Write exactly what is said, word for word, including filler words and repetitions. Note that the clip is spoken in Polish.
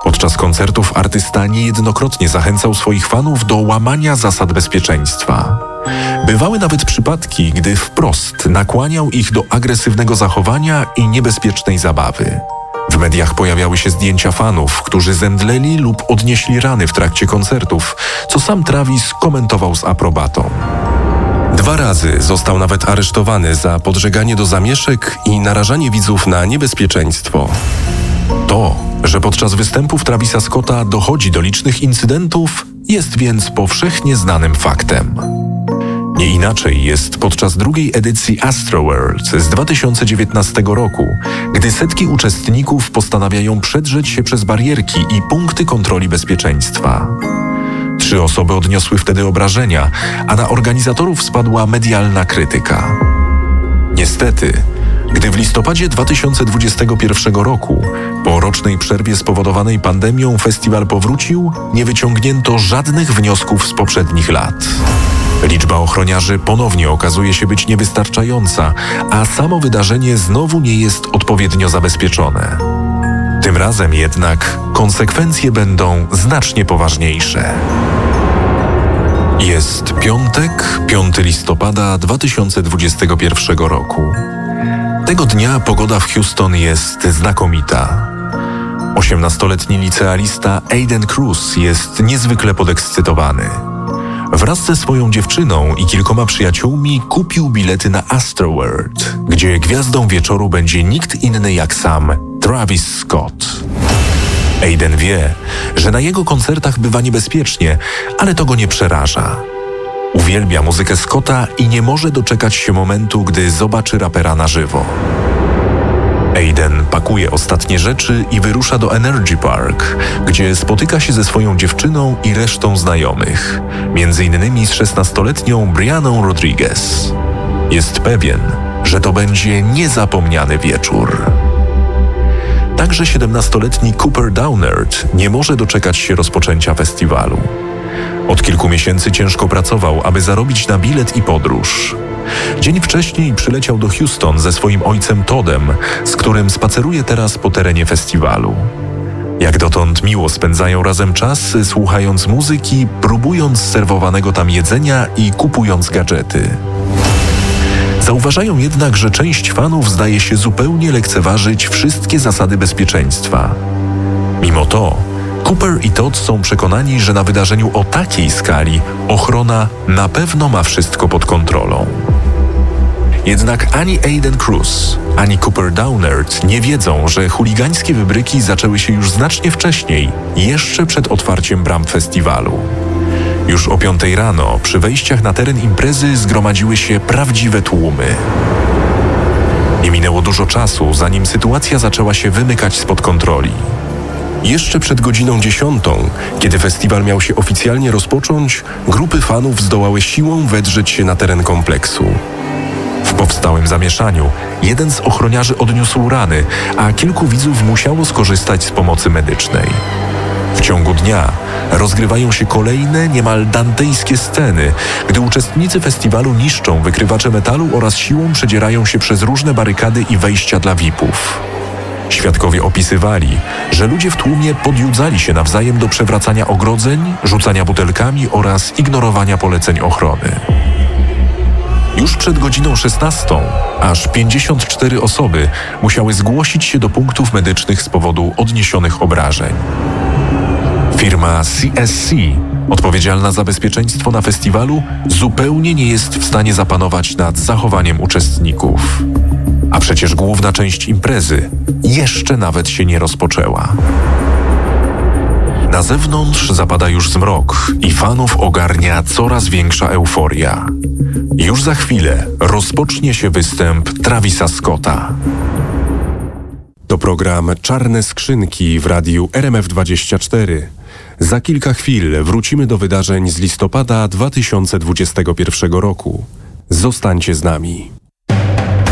Podczas koncertów artysta niejednokrotnie zachęcał swoich fanów do łamania zasad bezpieczeństwa. Bywały nawet przypadki, gdy wprost nakłaniał ich do agresywnego zachowania i niebezpiecznej zabawy. W mediach pojawiały się zdjęcia fanów, którzy zemdleli lub odnieśli rany w trakcie koncertów, co sam Travis komentował z aprobatą. Dwa razy został nawet aresztowany za podżeganie do zamieszek i narażanie widzów na niebezpieczeństwo. To, że podczas występów Travisa Scotta dochodzi do licznych incydentów, jest więc powszechnie znanym faktem. Nie inaczej jest podczas drugiej edycji Astroworld z dwa tysiące dziewiętnastego roku, gdy setki uczestników postanawiają przedrzeć się przez barierki i punkty kontroli bezpieczeństwa. Trzy osoby odniosły wtedy obrażenia, a na organizatorów spadła medialna krytyka. Niestety, gdy w listopadzie dwa tysiące dwudziestego pierwszego roku, po rocznej przerwie spowodowanej pandemią, festiwal powrócił, nie wyciągnięto żadnych wniosków z poprzednich lat. Liczba ochroniarzy ponownie okazuje się być niewystarczająca, a samo wydarzenie znowu nie jest odpowiednio zabezpieczone. Tym razem jednak konsekwencje będą znacznie poważniejsze. Jest piątek, piątego listopada dwa tysiące dwudziestego pierwszego roku. Tego dnia pogoda w Houston jest znakomita. osiemnastoletni licealista Aiden Cruz jest niezwykle podekscytowany. Wraz ze swoją dziewczyną i kilkoma przyjaciółmi kupił bilety na Astroworld, gdzie gwiazdą wieczoru będzie nikt inny jak sam Travis Scott. Aiden wie, że na jego koncertach bywa niebezpiecznie, ale to go nie przeraża. Uwielbia muzykę Scotta i nie może doczekać się momentu, gdy zobaczy rapera na żywo. Aiden pakuje ostatnie rzeczy i wyrusza do Energy Park, gdzie spotyka się ze swoją dziewczyną i resztą znajomych, między innymi z szesnastoletnią Brianną Rodriguez. Jest pewien, że to będzie niezapomniany wieczór. Także siedemnastoletni Cooper Downard nie może doczekać się rozpoczęcia festiwalu. Od kilku miesięcy ciężko pracował, aby zarobić na bilet i podróż. Dzień wcześniej przyleciał do Houston ze swoim ojcem Toddem, z którym spaceruje teraz po terenie festiwalu. Jak dotąd miło spędzają razem czas, słuchając muzyki, próbując serwowanego tam jedzenia i kupując gadżety. Zauważają jednak, że część fanów zdaje się zupełnie lekceważyć wszystkie zasady bezpieczeństwa. Mimo to Cooper i Todd są przekonani, że na wydarzeniu o takiej skali ochrona na pewno ma wszystko pod kontrolą. Jednak ani Aiden Cruz, ani Cooper Downard nie wiedzą, że chuligańskie wybryki zaczęły się już znacznie wcześniej, jeszcze przed otwarciem bram festiwalu. Już o piątej rano przy wejściach na teren imprezy zgromadziły się prawdziwe tłumy. Nie minęło dużo czasu, zanim sytuacja zaczęła się wymykać spod kontroli. Jeszcze przed godziną dziesiątą, kiedy festiwal miał się oficjalnie rozpocząć, grupy fanów zdołały siłą wedrzeć się na teren kompleksu. W powstałym zamieszaniu jeden z ochroniarzy odniósł rany, a kilku widzów musiało skorzystać z pomocy medycznej. W ciągu dnia rozgrywają się kolejne, niemal dantejskie sceny, gdy uczestnicy festiwalu niszczą wykrywacze metalu oraz siłą przedzierają się przez różne barykady i wejścia dla V I P-ów. Świadkowie opisywali, że ludzie w tłumie podjudzali się nawzajem do przewracania ogrodzeń, rzucania butelkami oraz ignorowania poleceń ochrony. Już przed godziną szesnastą aż pięćdziesiąt cztery osoby musiały zgłosić się do punktów medycznych z powodu odniesionych obrażeń. Firma C S C, odpowiedzialna za bezpieczeństwo na festiwalu, zupełnie nie jest w stanie zapanować nad zachowaniem uczestników. A przecież główna część imprezy jeszcze nawet się nie rozpoczęła. Na zewnątrz zapada już zmrok i fanów ogarnia coraz większa euforia. Już za chwilę rozpocznie się występ Travisa Scotta. To program Czarne Skrzynki w radiu R M F dwadzieścia cztery. Za kilka chwil wrócimy do wydarzeń z listopada dwa tysiące dwudziestego pierwszego roku. Zostańcie z nami.